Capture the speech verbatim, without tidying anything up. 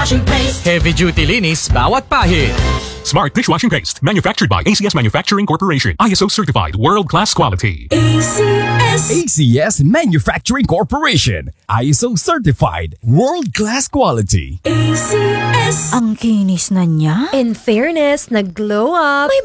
dishwashing paste. Heavy duty linis bawat pahid. Smart dishwashing paste, manufactured by A C S Manufacturing Corporation. I S O certified, world-class quality. A C S. A C S Manufacturing Corporation. I S O certified, world-class quality. A C S. Ang kinis na niya. In fairness, nag-glow up. May